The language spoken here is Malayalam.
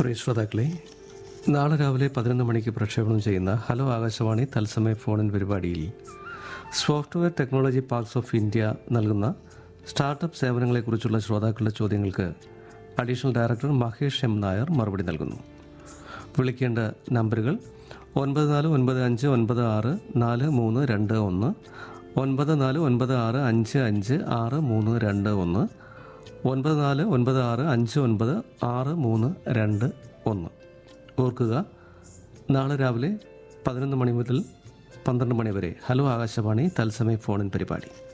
പ്രിയ ശ്രോതാക്കളെ, നാളെ രാവിലെ 11 മണിക്ക് പ്രക്ഷേപണം ചെയ്യുന്ന ഹലോ ആകാശവാണി തത്സമയ ഫോണിൻ പരിപാടിയിൽ software technology parks of India നൽകുന്ന സ്റ്റാർട്ടപ്പ് സേവനങ്ങളെക്കുറിച്ചുള്ള ശ്രോതാക്കളുടെ ചോദ്യങ്ങൾക്ക് additional director Mahesh M Nair മറുപടി നൽകുന്നു. വിളിക്കേണ്ട നമ്പറുകൾ 9495964321, 9496556321, 9496596321. ഓർക്കുക, നാളെ രാവിലെ 11 മണി മുതൽ 12 മണി വരെ ഹലോ ആകാശവാണി തത്സമയ ഫോണിൻ പരിപാടി.